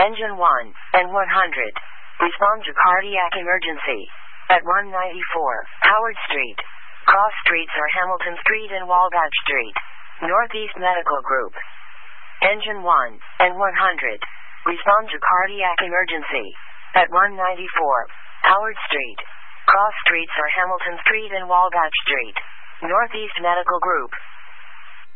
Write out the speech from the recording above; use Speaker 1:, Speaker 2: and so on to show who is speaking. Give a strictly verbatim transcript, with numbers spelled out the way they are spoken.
Speaker 1: Engine one and one hundred. Respond to cardiac emergency. At one ninety-four, Howard Street. Cross streets are Hamilton Street and Walnut Street. Northeast Medical Group. Engine one and one hundred. Respond to cardiac emergency. At one ninety-four, Howard Street. Cross streets are Hamilton Street and Walnut Street. Northeast Medical Group.